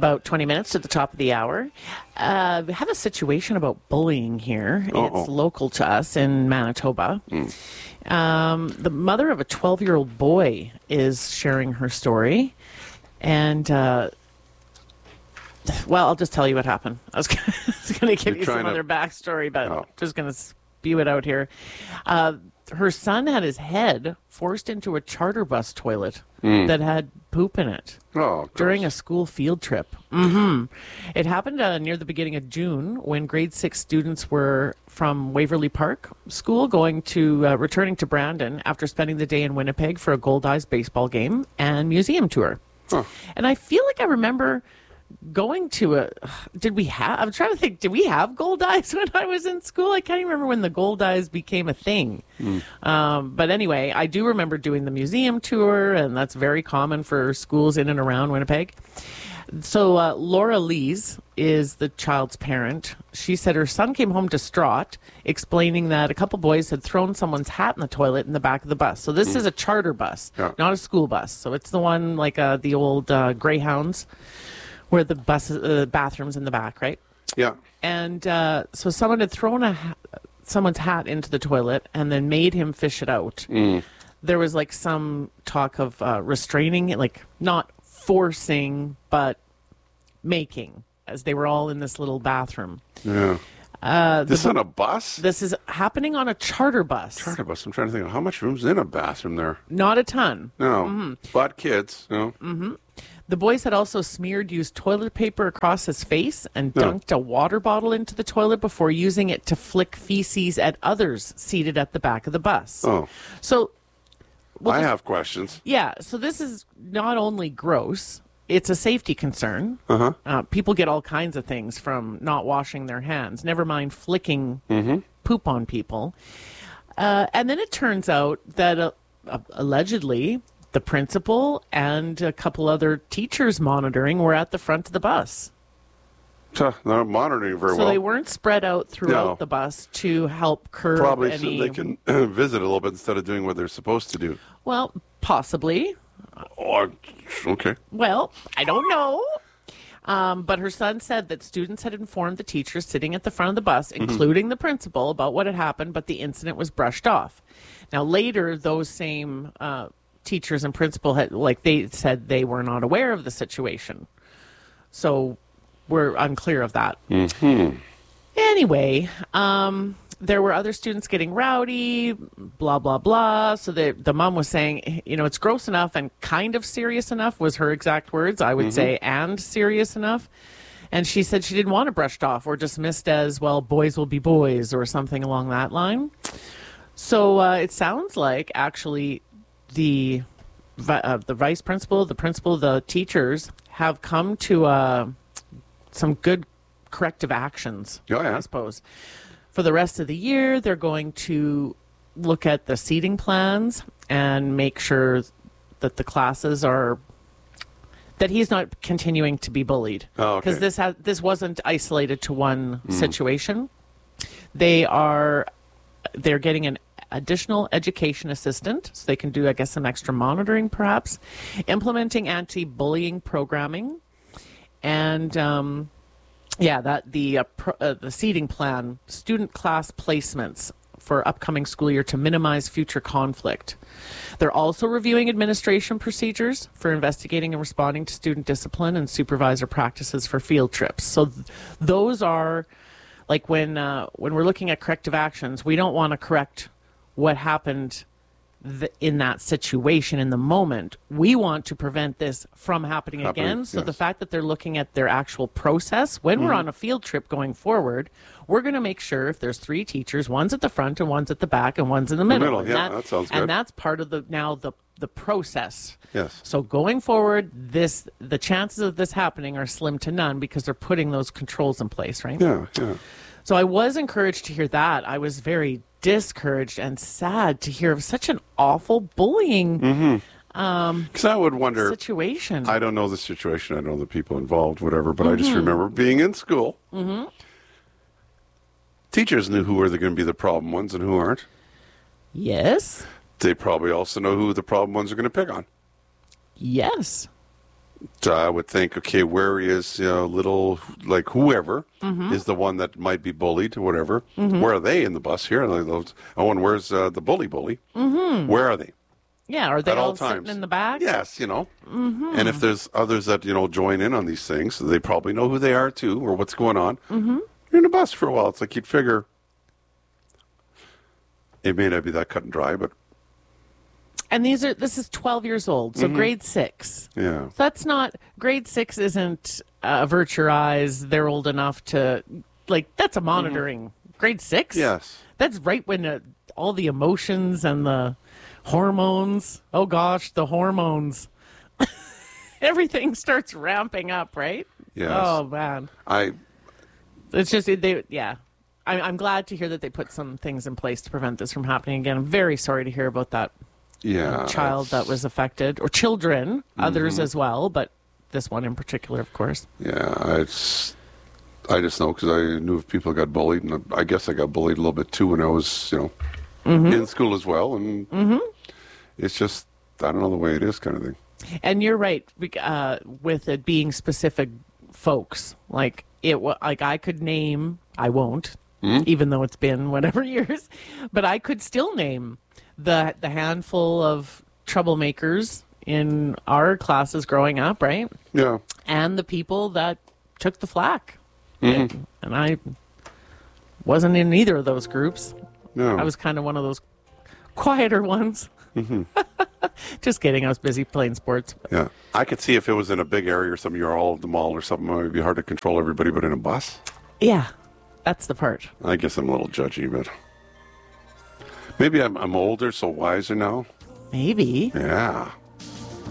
about 20 minutes to the top of the hour. We have a situation about bullying here. It's local to us in Manitoba. The mother of a 12-year-old boy is sharing her story. And, well, I'll just tell you what happened. I was going to give you some other backstory, but I'm just going to spew it out here. Her son had his head forced into a charter bus toilet that had poop in it during a school field trip. It happened near the beginning of June when grade 6 students were from Waverly Park School returning to Brandon after spending the day in Winnipeg for a Gold-Eyes baseball game and museum tour. And I feel like I remember going to I'm trying to think, did we have Gold-Eyes when I was in school? I can't even remember when the Gold-Eyes became a thing. But anyway, I do remember doing the museum tour, and that's very common for schools in and around Winnipeg. So Laura Lees is the child's parent. She said her son came home distraught, explaining that a couple boys had thrown someone's hat in the toilet in the back of the bus. So this is a charter bus, not a school bus. So it's the one like the old Greyhounds, where the bathroom's in the back, right? Yeah. And so someone had thrown someone's hat into the toilet and then made him fish it out. There was like some talk of restraining, like not forcing, but making, as they were all in this little bathroom. Yeah. This is on a bus? This is happening on a charter bus. Charter bus. I'm trying to think of how much room's in a bathroom there. Not a ton. No. But kids, The boys had also used toilet paper across his face and dunked a water bottle into the toilet before using it to flick feces at others seated at the back of the bus. So I have questions. Yeah, so this is not only gross, it's a safety concern. People get all kinds of things from not washing their hands, never mind flicking poop on people. And then it turns out that allegedly the principal and a couple other teachers monitoring were at the front of the bus. They're not monitoring very well. So they weren't spread out throughout the bus to help curb Probably any... so they can visit a little bit instead of doing what they're supposed to do. Well, possibly. Okay. Well, I don't know. But her son said that students had informed the teachers sitting at the front of the bus, including the principal, about what had happened, but the incident was brushed off. Now, later, those same teachers and principal they said they were not aware of the situation. So we're unclear of that. Anyway, there were other students getting rowdy, blah, blah, blah. So the mom was saying, it's gross enough and kind of serious enough was her exact words, I would say, and serious enough. And she said she didn't want it brushed off or dismissed as, well, boys will be boys or something along that line. So it sounds like actually the vice principal, the principal, the teachers have come to some good corrective actions, I suppose. For the rest of the year, they're going to look at the seating plans and make sure that the classes are... that he's not continuing to be bullied. Because this wasn't isolated to one situation. They're getting an additional education assistant, so they can do, I guess, some extra monitoring, perhaps. Implementing anti-bullying programming. And, the seating plan, student class placements for upcoming school year to minimize future conflict. They're also reviewing administration procedures for investigating and responding to student discipline and supervisor practices for field trips. So those are, like when we're looking at corrective actions, we don't want to correct what happened in that situation in the moment. We want to prevent this from happening again. So the fact that they're looking at their actual process, when we're on a field trip going forward, we're going to make sure if there's 3 teachers, one's at the front and one's at the back and one's in the middle. That sounds good. And that's part of the process. Yes. So going forward, the chances of this happening are slim to none because they're putting those controls in place, right? Yeah. So I was encouraged to hear that. I was very discouraged and sad to hear of such an awful bullying because I would wonder situation. I don't know the situation. I don't know the people involved, whatever, but I just remember being in school. Teachers knew who were going to be the problem ones and who aren't. Yes. They probably also know who the problem ones are going to pick on. Yes. I would think, okay, where is little, like whoever is the one that might be bullied or whatever? Where are they in the bus here? And and where's the bully? Where are they? Yeah, are they At all all sitting times. in the back? Yes, And if there's others that, join in on these things, they probably know who they are too or what's going on. You're in a bus for a while. It's like you'd figure it may not be that cut and dry, but And this is 12 years old, so grade 6. yeah. So that's not, grade 6 isn't avert your eyes. They're old enough to, that's a monitoring. Grade 6? Yes. That's right when all the emotions and the hormones, oh gosh, the hormones. Everything starts ramping up, right? Yes. Oh, man. It's just, I'm glad to hear that they put some things in place to prevent this from happening again. I'm very sorry to hear about that child that was affected, or children, others as well, but this one in particular, of course. Yeah, I just know because I knew if people got bullied, and I guess I got bullied a little bit too when I was, in school as well, and it's just, I don't know, the way it is kind of thing. And you're right, with it being specific folks, like I could name, I won't, even though it's been whatever years, but I could still name the handful of troublemakers in our classes growing up, right? Yeah. And the people that took the flack. And I wasn't in either of those groups. No. I was kind of one of those quieter ones. Just kidding. I was busy playing sports. Yeah. I could see if it was in a big area or something, you're all at the mall or something, it would be hard to control everybody, but in a bus? Yeah, that's the part. I guess I'm a little judgy, but maybe I'm older, so wiser now. Maybe. Yeah.